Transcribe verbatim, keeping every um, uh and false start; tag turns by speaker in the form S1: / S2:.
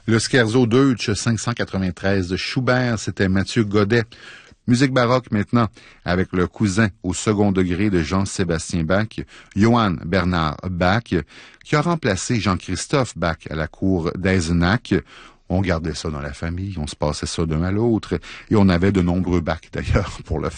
S1: Le Scherzo Deutsch cinq cent quatre-vingt-treize de Schubert, c'était Mathieu Godet. Musique baroque maintenant, avec le cousin au second degré de Jean-Sébastien Bach, Johann Bernhard Bach, qui a remplacé Jean-Christophe Bach à la cour d'Eisenach. On gardait ça dans la famille, on se passait ça d'un à l'autre, et on avait de nombreux Bach d'ailleurs pour le faire.